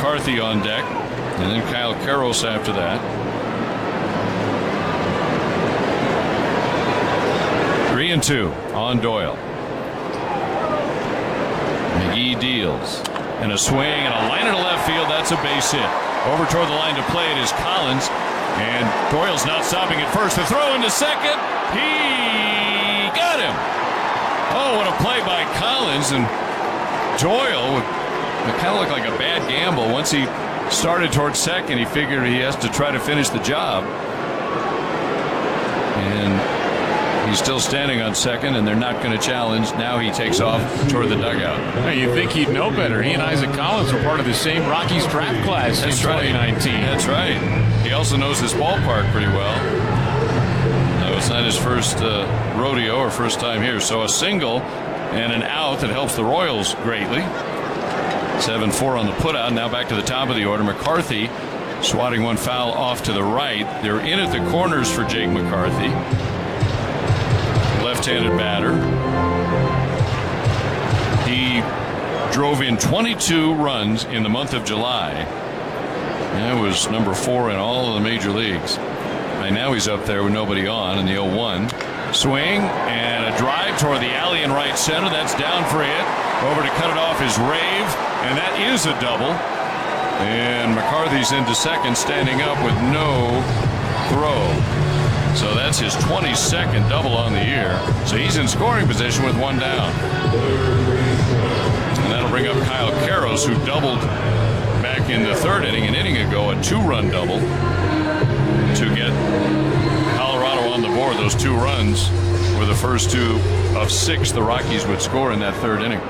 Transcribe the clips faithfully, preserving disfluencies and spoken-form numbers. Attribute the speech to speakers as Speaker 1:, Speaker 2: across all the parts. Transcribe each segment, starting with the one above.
Speaker 1: McCarthy on deck, and then Kyle Karros after that. Three and two on Doyle. McGee deals, and a swing and a line into left field. That's a base hit. Over toward the line to play it is Collins, and Doyle's not stopping at first. The throw into second. He got him. Oh, what a play by Collins. And Doyle, it kind of looked like a bad gamble. Once he started towards second, he figured he has to try to finish the job. And he's still standing on second, and they're not going to challenge. Now he takes off toward the dugout.
Speaker 2: Hey, you'd think he'd know better. He and Isaac Collins were part of the same Rockies draft class
Speaker 1: That's
Speaker 2: in twenty nineteen.
Speaker 1: Right. That's right. He also knows this ballpark pretty well. No, it's not his first uh, rodeo or first time here. So a single and an out that helps the Royals greatly. seven four on the putout. Now back to the top of the order. McCarthy swatting one foul off to the right. They're in at the corners for Jake McCarthy. Left-handed batter. He drove in twenty-two runs in the month of July. That was number four in all of the major leagues. Right now he's up there with nobody on in the oh one. Swing and a drive toward the alley in right center. That's down for a hit. Over to cut it off is Rave, and that is a double. And McCarthy's into second, standing up with no throw. So that's his twenty-second double on the year. So he's in scoring position with one down. And that'll bring up Kyle Karros, who doubled back in the third inning, an inning ago, a two-run double to get Colorado on the board. Those two runs were the first two of six the Rockies would score in that third inning.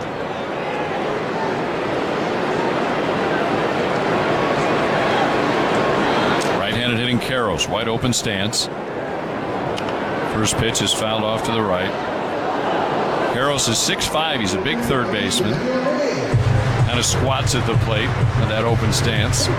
Speaker 1: Right-handed hitting Karros, wide open stance. First pitch is fouled off to the right. Karros is six five. He's a big third baseman. Kind of squats at the plate with that open stance.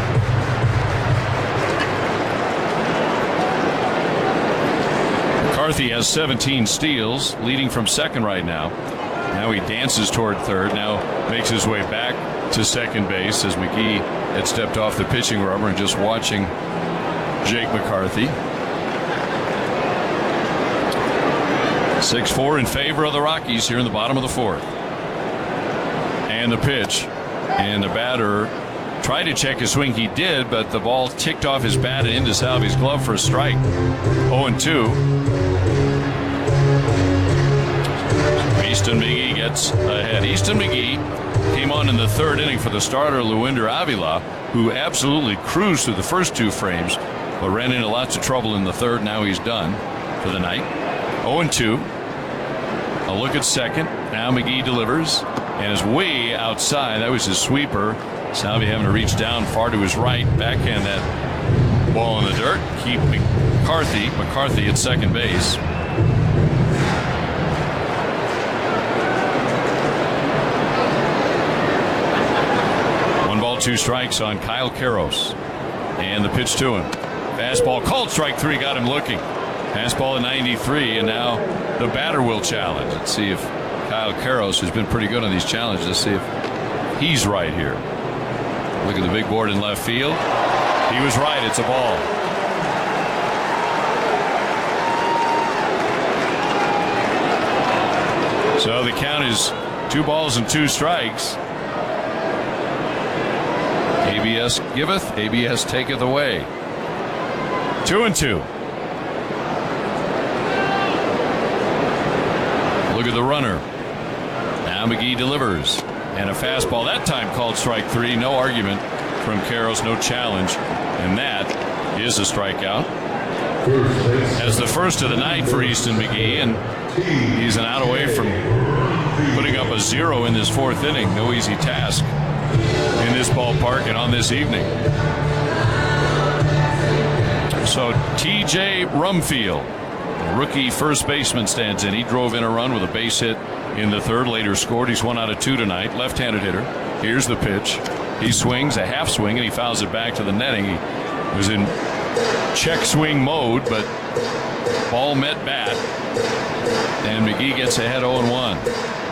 Speaker 1: McCarthy has seventeen steals, leading from second right now. Now he dances toward third. Now makes his way back to second base as McGee had stepped off the pitching rubber and just watching Jake McCarthy. six four in favor of the Rockies here in the bottom of the fourth. And the pitch. And the batter tried to check his swing. He did, but the ball ticked off his bat and into Salvi's glove for a strike. oh and two. Easton McGee gets ahead. Easton McGee came on in the third inning for the starter, Luinder Avila, who absolutely cruised through the first two frames, but ran into lots of trouble in the third. Now he's done for the night. oh and two. A look at second. Now McGee delivers and is way outside. That was his sweeper. Salvi having to reach down far to his right, backhand that ball in the dirt. Keep McCarthy, McCarthy at second base. One ball, two strikes on Kyle Karros. And the pitch to him. Fastball called strike three, got him looking. Fastball at ninety-three, and now the batter will challenge. Let's see if Kyle Karros has been pretty good on these challenges. Let's see if he's right here. Look at the big board in left field. He was right. It's a ball. So the count is two balls and two strikes. A B S giveth, A B S taketh away. Two and two. Look at the runner. Now McGee delivers. And a fastball that time called strike three. No argument from Karros, no challenge. And that is a strikeout. As the first of the night for Easton McGee, and he's an out away from putting up a zero in this fourth inning. No easy task in this ballpark and on this evening. So T J Rumfield, rookie first baseman, stands in. He drove in a run with a base hit in the third, later scored. He's one out of two tonight. Left-handed hitter. Here's the pitch. He swings a half swing and he fouls it back to the netting. He was in check swing mode, but ball met bat, and McGee gets ahead oh and one.